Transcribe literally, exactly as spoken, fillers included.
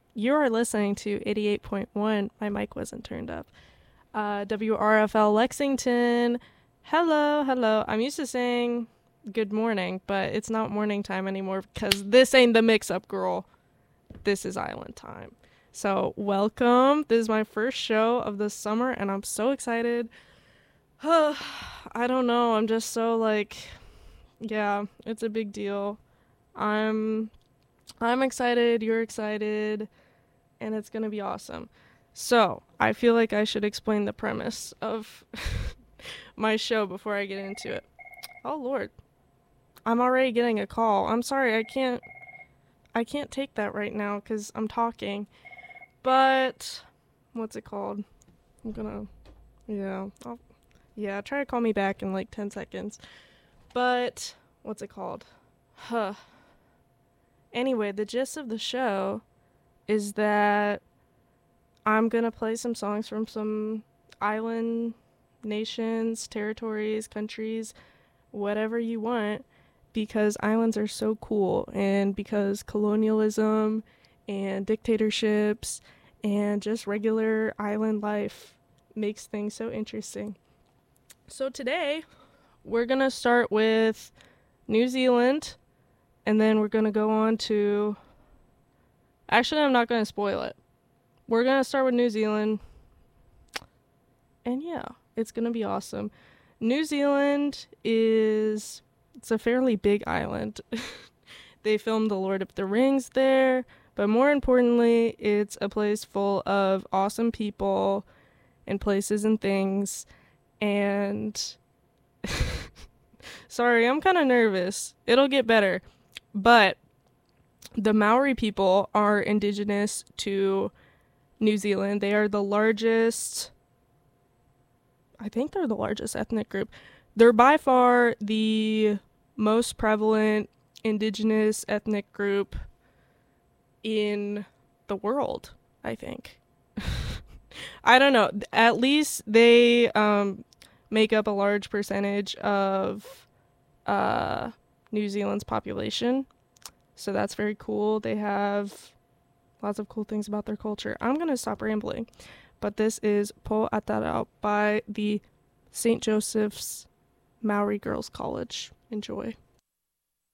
You are listening to eighty-eight point one. My mic wasn't turned up. Uh, W R F L Lexington. Hello, hello. I'm used to saying good morning, but it's not morning time anymore because this ain't the mix up, girl. This is island time. So, welcome. This is my first show of the summer, and I'm so excited. I don't know. I'm just so like, yeah, it's a big deal. I'm I'm excited, you're excited, and it's going to be awesome. So, I feel like I should explain the premise of my show before I get into it. Oh lord. I'm already getting a call. I'm sorry. I can't I can't take that right now cuz I'm talking. But what's it called? I'm going to yeah. I'll, yeah, try to call me back in like ten seconds. But what's it called? Huh. Anyway, the gist of the show is that I'm gonna play some songs from some island nations, territories, countries, whatever you want, because islands are so cool and because colonialism and dictatorships and just regular island life makes things so interesting. So today, we're gonna start with New Zealand and then we're gonna go on to. Actually, I'm not gonna spoil it. We're gonna start with New Zealand, and yeah, it's gonna be awesome. New Zealand is it's a fairly big island. They filmed The Lord of the Rings there, but more importantly, it's a place full of awesome people and places and things. And sorry, I'm kind of nervous. It'll get better. But the Maori people are indigenous to New Zealand. They are the largest, I think they're the largest ethnic group. They're by far the most prevalent indigenous ethnic group in the world, I think. I don't know. At least they um, make up a large percentage of uh, New Zealand's population. So that's very cool. They have lots of cool things about their culture. I'm going to stop rambling. But this is Po Atarao by the Saint Joseph's Maori Girls College. Enjoy.